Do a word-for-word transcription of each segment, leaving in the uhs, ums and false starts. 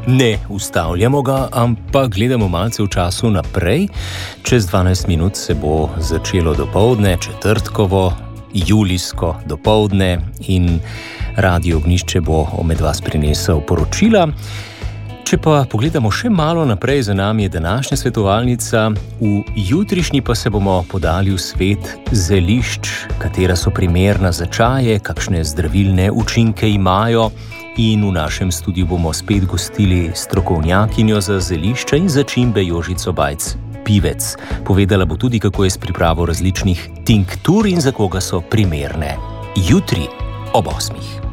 Ne ustavljamo ga, ampak gledamo malce v času naprej. Čez dvanajst minut se bo začelo dopoldne, četrtkovo, julijsko dopoldne in Radio Ognjišče bo med vas prinesel poročila. Če pa pogledamo še malo naprej, za nami je današnja svetovalnica, v jutrišnji pa se bomo podali v svet zelišč, katera so primerna za čaje, kakšne zdravilne učinke imajo. In v našem studiu bomo spet gostili strokovnjakinjo za zelišča in začimbe Jožico Bajc Pivec. Povedala bo tudi, kako je s pripravo različnih tinktur in za koga so primerne. Jutri ob osmih.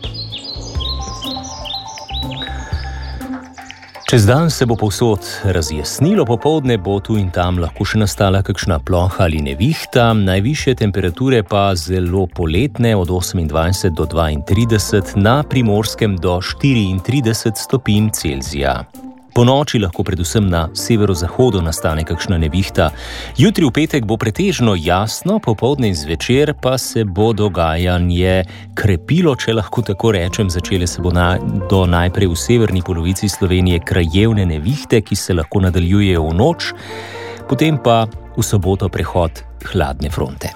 Čez dan se bo povsod razjasnilo, popoldne bo tu in tam lahko še nastala kakšna ploha ali nevihta, najvišje temperature pa zelo poletne, od osemindvajset do dvaintrideset, na Primorskem do štiriintrideset stopinj Celzija. Po noči lahko predvsem na severozahodu nastane kakšna nevihta. Jutri v petek bo pretežno jasno, popoldne in zvečer pa se bo dogajanje krepilo, če lahko tako rečem. Začele se bo na, do najprej v severni polovici Slovenije krajevne nevihte, ki se lahko nadaljujejo v noč, potem pa v soboto prehod hladne fronte.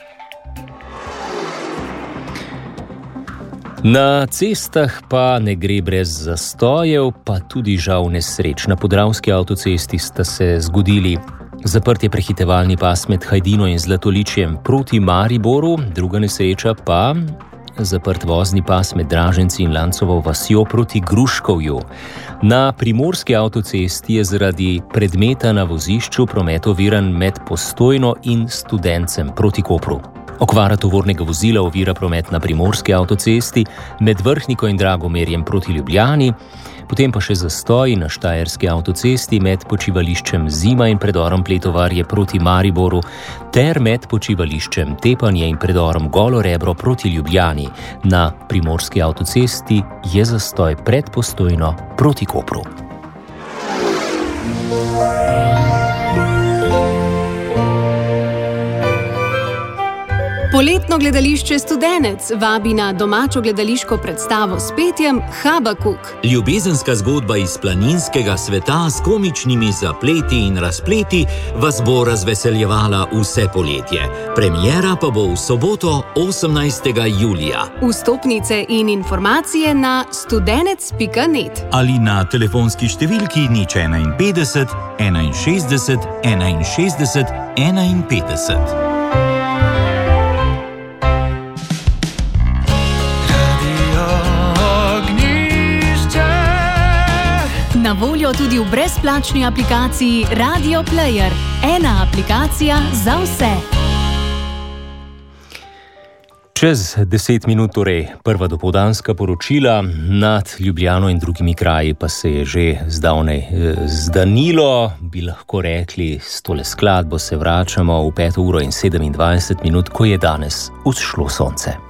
Na cestah pa ne gre brez zastojev, pa tudi žal nesreč. Na Podravski avtocesti sta se zgodili zaprtje prehitevalni pas med Hajdino in Zlatoličjem proti Mariboru, druga nesreča pa zaprt vozni pas med Draženci in Lancovo vasjo proti Gruškovju. Na Primorski avtocesti je zaradi predmeta na vozišču promet oviran med Postojno in Studencem proti Kopru. Okvara tovornega vozila ovira promet na Primorski avtocesti med Vrhniko in Dragomerjem proti Ljubljani, potem pa še zastoji na Štajerski avtocesti med počivališčem Zima in predorom Pletovarje proti Mariboru ter med počivališčem Tepanje in predorom Golo Rebro proti Ljubljani. Na Primorski avtocesti je zastoj pred Postojno proti Kopru. Poletno gledališče Studenec vabi na domačo gledališko predstavo s petjem Habakuk. Ljubezenska zgodba iz planinskega sveta s komičnimi zapleti in razpleti vas bo razveseljevala vse poletje. Premiera pa bo v soboto osemnajstega julija. Vstopnice in informacije na studenec pika net ali na telefonski številki nič enainpetdeset, enainšestdeset, enainšestdeset, enainpetdeset. Na voljo tudi v brezplačni aplikaciji Radio Player. Ena aplikacija za vse. Čez deset minut torej prva dopoldanska poročila, nad Ljubljano in drugimi kraji pa se je že zdavnej zdanilo, bi lahko rekli, s tole skladbo se vračamo v peto uro in sedemindvajset minut, ko je danes vzšlo sonce.